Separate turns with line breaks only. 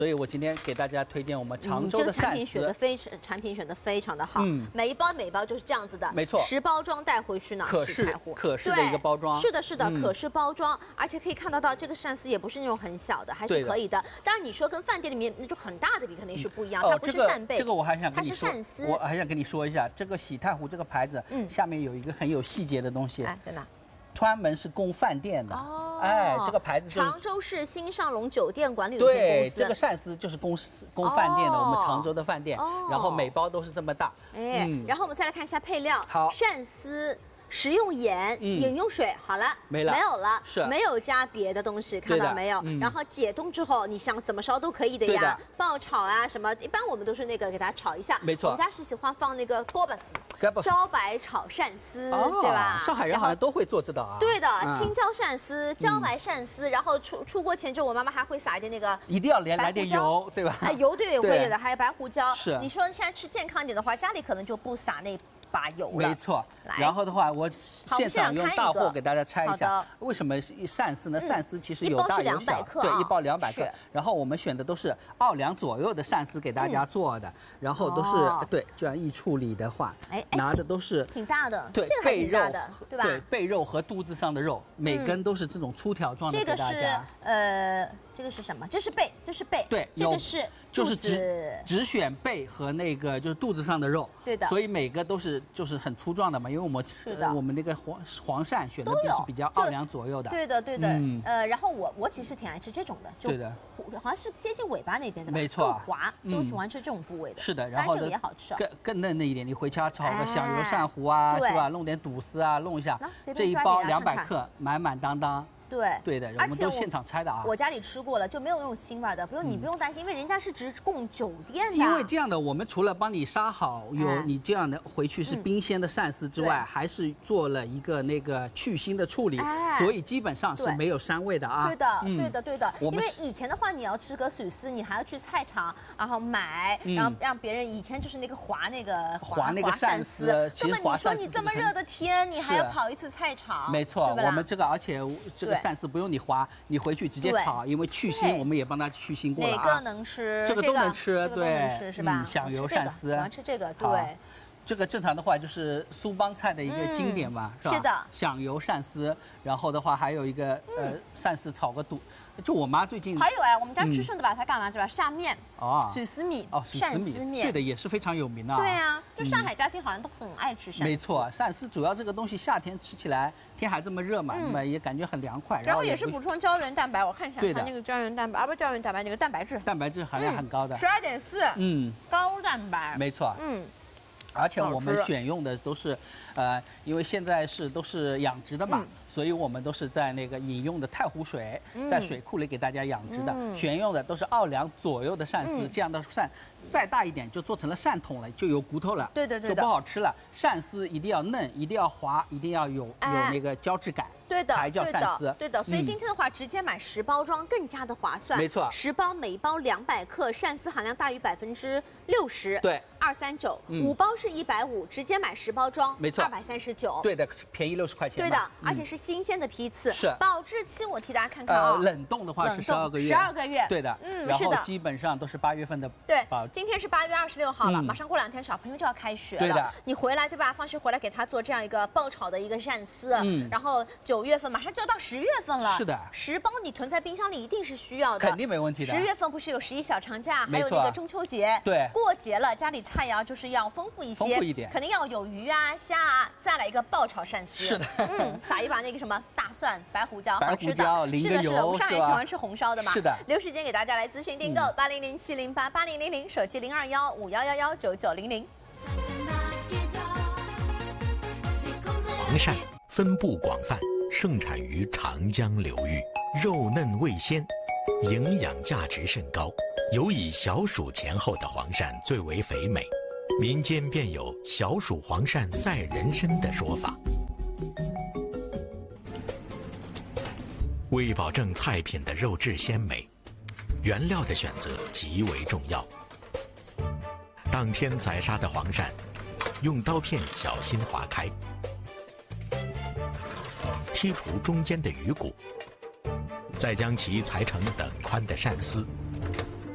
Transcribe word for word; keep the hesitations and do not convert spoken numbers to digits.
所以我今天给大家推荐我们常州的鳝丝。
嗯、这个产品选的非常，产品选的非常的好。嗯，每一包每一包就是这样子的，
没错。
十包装带回去呢，
可视可视的一个包装。
是的，是的，嗯、可视包装，而且可以看得到这个鳝丝也不是那种很小的，还是可以的。当然你说跟饭店里面那种很大的比肯定是不一样，嗯、它不是扇贝、
哦这个。这个我还想跟你说，
它是鳝丝。
我还想跟你说一下，这个喜太湖这个牌子，嗯，下面有一个很有细节的东西。
哎，在哪？
专门是供饭店的。哦。哎，这个牌子、就是、
常州市新上龙酒店管理有限公司。
对，这个鳝丝就是供供饭店的，哦、我们常州的饭店。哦。然后每包都是这么大。
哎，嗯、然后我们再来看一下配料。
好，
鳝丝。食用盐、嗯、饮用水，好了，
没了，
没有了，
是
没有加别的东西，看到没有？嗯、然后解冻之后，你想怎么烧都可以的呀，的爆炒啊什么，一般我们都是那个给它炒一下，
没错。
我们家是喜欢放那个 gobas 茭白炒鳝丝，哦、对吧？
上海人好像都会做这道啊。
对的，嗯、青椒鳝丝、茭白鳝丝，然后出出锅前之后，我妈妈还会撒一点那个，
一定要连来点油，对吧？
哎，油对也会的，还有白胡椒。
是，
你说现在吃健康一点的话，家里可能就不撒那。把油了，
没错。然后的话，我现场用大货给大家拆一下，为什么鳝丝呢？鳝丝其实有大有小，对，一包两百克。然后我们选的都是二两左右的鳝丝给大家做的，然后都是对，这样一处理的话，哎，拿的都是
挺大的，
对，
这个还挺大的，对吧？
对，背肉和肚子上的肉，每根都是这种粗条状的给大家。
这个是呃，这个是什么？这是背，这是背，
对，
这个是
就是只只选背和那个就是肚子上的肉，
对的，
所以每个都是。就是很粗壮的嘛，因为我们
是的，
我们那个黄黄鳝选的是比较二两左右的。
对的，对的。嗯、呃，然后我我其实挺爱吃这种的，就
对的，
好像是接近尾巴那边的吧，
没错，
更滑，就我喜欢吃这种部位的。
是的，然后
这个也好吃，
更更嫩嫩一点。你回家炒个响油鳝糊啊，是吧？弄点肚丝啊，弄一下，这一包两百克，满满当当。
对
对的，我们都现场拆的啊。
我家里吃过了，就没有那种腥味的，不用你不用担心，因为人家是只供酒店的。
因为这样的，我们除了帮你杀好，有你这样的回去是冰鲜的鳝丝之外，还是做了一个那个去腥的处理，所以基本上是没有膻味的啊。
对的，对的，对的。因为以前的话，你要吃个水丝，你还要去菜场，然后买，然后让别人以前就是那个划那个
划那个鳝丝，
那么你说你这么热的天，你还要跑一次菜场？
没错，我们这个而且这个。鳝丝不用你划，你回去直接炒，因为去腥我们也帮它去腥过了啊。
哪个能吃？
这个都能吃，对，
是吧？
响油鳝丝，
喜欢吃这个，对。
这个正常的话就是苏帮菜的一个经典嘛，是吧？
是的。
响油鳝丝，然后的话还有一个呃鳝丝炒个肚，就我妈最近
还有哎，我们家吃剩的吧，它干嘛是吧？下面哦，水丝米
哦，水丝米，对的，也是非常有名的。
对啊，就上海家庭好像都很爱吃鳝丝。
没错，鳝丝主要这个东西夏天吃起来，天还这么热嘛，那么也感觉很凉快。
然后也是补充胶原蛋白，我看一下它那个胶原蛋白，啊不胶原蛋白那个蛋白质，
蛋白质含量很高的，
十二点四，嗯，高蛋白，
没错，嗯。而且我们选用的都是，呃，因为现在是都是养殖的嘛，嗯、所以我们都是在那个饮用的太湖水，嗯、在水库里给大家养殖的，嗯、选用的都是二两左右的鳝丝，嗯、这样的鳝再大一点就做成了鳝筒了，就有骨头了，
对对对，
就不好吃了。鳝丝一定要嫩，一定要滑，一定要有有那个胶质感。
对的，
才叫鳝丝。
对的，所以今天的话，直接买十包装更加的划算。
没错，
十包每包两百克，鳝丝含量大于百分之六十。
对，
二三九，五包是一百五，直接买十包装，
没错，
二百三十九。
对的，便宜六十块钱。
对的，而且是新鲜的批次。
是。
保质期我替大家看看啊，
冷冻的话是十二个月。
十二个月。
对的，嗯，然后基本上都是八月份的。
对，今天是八月二十六号了，马上过两天小朋友就要开学了。
对的，
你回来对吧？放学回来给他做这样一个爆炒的一个鳝丝，嗯，然后九月份马上就要到。十月份了，
是的，
十包你囤在冰箱里一定是需要的，
肯定没问题的。
十月份不是有十一小长假，还有那个中秋节，
对，
过节了，家里菜肴就是要丰富一些，
丰富一点，
肯定要有鱼啊、虾啊，再来一个爆炒鳝丝，
是的，
嗯，撒一把那个什么大蒜、白胡椒，
白胡椒淋个油，
是的，是的，我们上海喜欢吃红烧的嘛，
是的。
留时间给大家来咨询订购，八零零七零八八零零零，手机零二幺五幺幺幺九九零零。
黄鳝分布广泛。盛产于长江流域，肉嫩味鲜，营养价值甚高。尤以小暑前后的黄鳝最为肥美，民间便有“小暑黄鳝赛人参”的说法。为保证菜品的肉质鲜美，原料的选择极为重要。当天宰杀的黄鳝，用刀片小心划开。剔除中间的鱼骨，再将其裁成等宽的鳝丝，